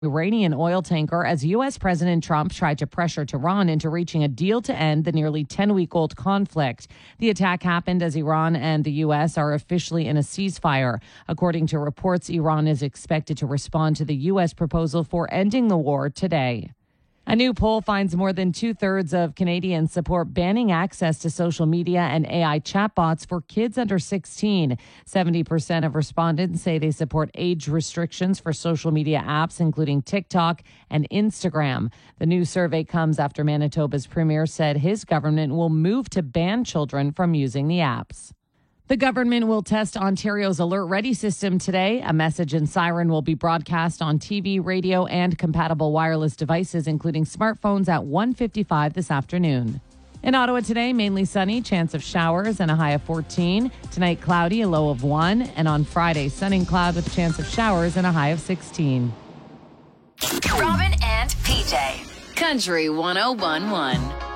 Iranian oil tanker as U.S. President Trump tried to pressure Tehran into reaching a deal to end the nearly 10-week-old conflict. The attack happened as Iran and the U.S. are officially in a ceasefire. According to reports, Iran is expected to respond to the U.S. proposal for ending the war today. A new poll finds more than two-thirds of Canadians support banning access to social media and AI chatbots for kids under 16. 70% of respondents say they support age restrictions for social media apps, including TikTok and Instagram. The new survey comes after Manitoba's premier said his government will move to ban children from using the apps. The government will test Ontario's Alert Ready system today. A message and siren will be broadcast on TV, radio, and compatible wireless devices, including smartphones, at 1:55 this afternoon. In Ottawa today, mainly sunny, chance of showers and a high of 14. Tonight, cloudy, a low of 1. And on Friday, sun and cloud with chance of showers and a high of 16. Robin and PJ. Country 101.1.